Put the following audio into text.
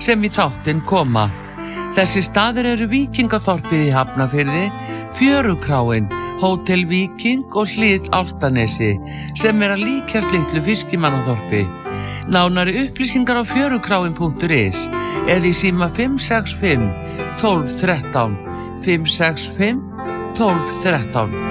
sem í þáttinn koma. Þessi staðir eru Víkingaþorpið í Hafnarfirði, Fjörukráin, Hótel Víking og Hlið Álftanesi sem að líkjast litlu fiskimannaþorpi. Nánari upplýsingar á fjörukráin.is eða í síma 565 12 13 565 12 13.